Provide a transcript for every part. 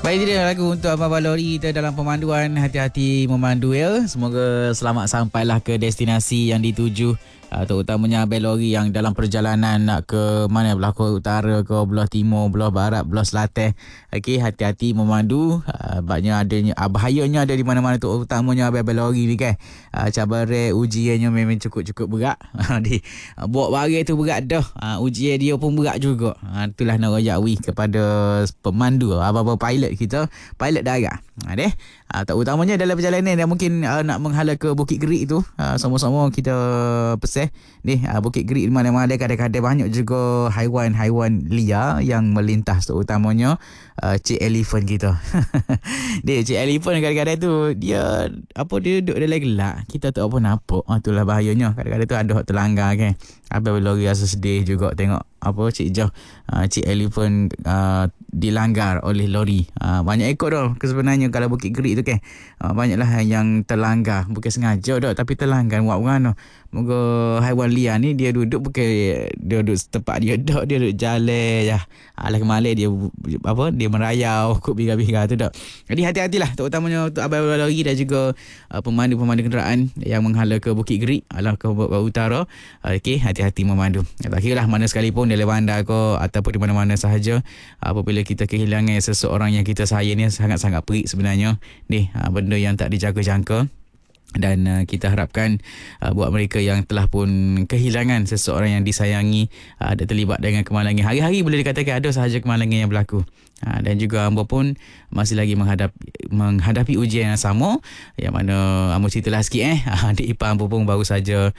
Baik, itu dia lagu untuk Abang Balori kita dalam pemanduan. Hati-hati memandu ya. Semoga selamat sampailah ke destinasi yang dituju. Terutamanya Abang Lori yang dalam perjalanan nak ke mana, belah utara ke belah timur, belah barat, belah selatan. Okey, hati-hati memandu. Banyak adanya bahayanya ada di mana-mana tu, utamanya Abang Lori ni kan. Cabaran ujiannya memang cukup-cukup berat. Di bawa barang tu berat dah. Ujian dia pun berat juga. Itulah nak royak kepada pemandu, abang-abang pilot kita, pilot darat. Terutamanya dalam perjalanan yang mungkin nak menghala ke Bukit Gerik tu, sama-sama kita pesan ni, Bukit Gerik di mana-mana kadang-kadang banyak juga haiwan-haiwan liar yang melintas, terutamanya cik elephant kita. Dia cik elephant kadang-kadang tu dia duduk dalam gelap, kita tak apa nampak. Itulah bahayanya. Kadang-kadang tu ada hak terlanggar kan. Abang Lori rasa sedih juga tengok cik Jah, cik elephant dilanggar oleh lori. Banyak ekor dah sebenarnya kalau Bukit Gerik tu kan. Banyaklah yang terlanggar, bukan sengaja dah tapi terlanggar. Buat mana moga haiwan liar ni dia duduk bukan dia duduk tempat dia dak, dia duduk jalan je. Alah kemalah dia dia merayau kok biga-biga tu dak. Jadi hati-hatilah terutamanya untuk abang lori dan juga pemandu-pemandu kenderaan yang menghala ke Bukit Gerik alah ke utara. Okey, hati-hati memandu. Tak kira lah mana sekalipun dalam bandar ke ataupun di mana-mana sahaja, apabila kita kehilangan seseorang yang kita sayang ni sangat-sangat pelik sebenarnya. Ni benda yang tak dijangka-jangka. Dan kita harapkan buat mereka yang telah pun kehilangan seseorang yang disayangi, ada terlibat dengan kemalangan. Hari-hari boleh dikatakan ada sahaja kemalangan yang berlaku. Dan juga hamba pun masih lagi menghadapi ujian yang sama, yang mana hamba ceritalah sikit adik ipar hamba pun baru saja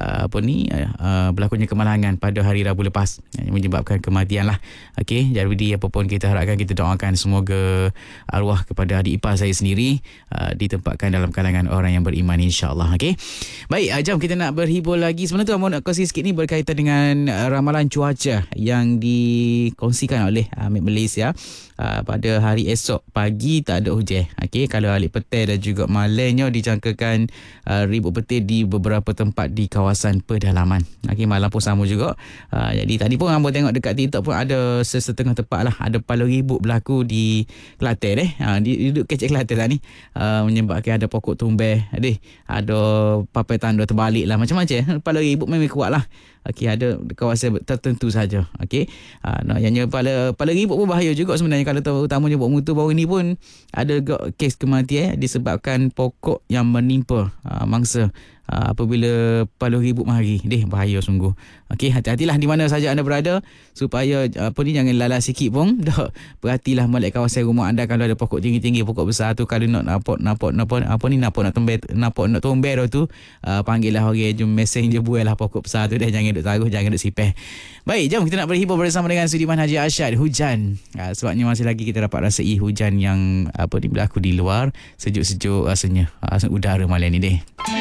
berlakunya kemalangan pada hari Rabu lepas yang menyebabkan kematian lah. Okey, jadi apa pun kita harapkan, kita doakan semoga arwah kepada adik ipar saya sendiri ditempatkan dalam kalangan orang yang beriman, insya-Allah. Okey. Baik, jom kita nak berhibur lagi. Sebenarnya tu hamba nak kongsi sikit ni berkaitan dengan ramalan cuaca yang dikongsikan oleh Met Malaysia. Pada hari esok pagi tak ada hujan. Okey, kalau hari petang dan juga malamnya dijangkakan ribut petir di beberapa tempat di kawasan pedalaman. Okey, malam pun sama juga. Jadi tadi pun hamba tengok dekat TikTok pun ada setengah tempat lah, ada pala ribut berlaku di Kelantan di duduk kecil Kelantan lah ni, menyebabkan ada pokok tumbang, ada papai tanda terbalik lah, macam-macam. Pala ribut memang kuat lah. Okey, ada kawasan tertentu saja. Okey, yang pala ribut pun bahaya juga sebenarnya. Kalau terutamanya buat motor baru ni pun ada kes kematian disebabkan pokok yang menimpa mangsa apabila pala ribut mari. Bahaya sungguh. Okey, hati-hatilah di mana saja anda berada supaya jangan lalas sikit pun. Perhatilah molek kawasan rumah anda. Kalau ada pokok tinggi-tinggi, pokok besar tu, kalau nak tombel tu, panggillah orang, jom mesej je, buailah pokok besar tu dah, jangan duk taruh, jangan duk sipeh. Baik, jom kita nak berhibur bersama dengan Sudiman Haji Arsyad. Hujan. Sebabnya masih lagi kita dapat rasai hujan yang berlaku di luar. Sejuk-sejuk rasanya udara malam ni